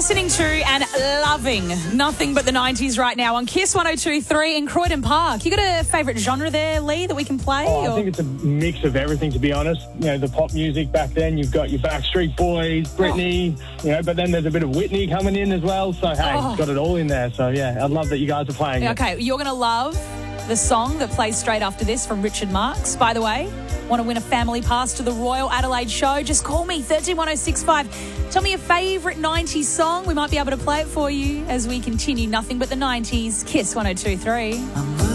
listening to and loving Nothing But the 90s right now on Kiss 102.3 in Croydon Park. You got a favourite genre there, Lee, that we can play? I think it's a mix of everything, to be honest. You know, the pop music back then, you've got your Backstreet Boys, Britney, but then there's a bit of Whitney coming in as well. So, hey, it's got it all in there. So, yeah, I love that you guys are playing it. Okay, you're going to love the song that plays straight after this from Richard Marx. By the way, want to win a family pass to the Royal Adelaide show? Just call me, 131065. Tell me your favourite 90s song. We might be able to play it for you as we continue Nothing But the 90s. Kiss 102.3.